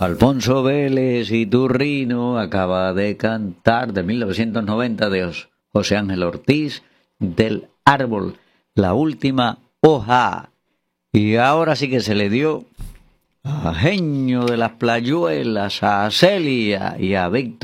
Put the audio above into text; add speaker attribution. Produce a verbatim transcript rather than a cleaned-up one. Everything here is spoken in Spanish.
Speaker 1: Alfonso Vélez y Turrino acaba de cantar de mil novecientos noventa de José Ángel Ortiz, Del árbol, la última hoja. Y ahora sí que se le dio a Genio de las Playuelas, a Celia y a Víctor.